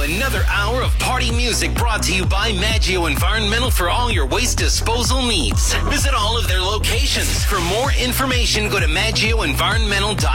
another hour of party music brought to you by Maggio Environmental for all your waste disposal needs. Visit all of their locations. For more information, go to maggioenvironmental.com.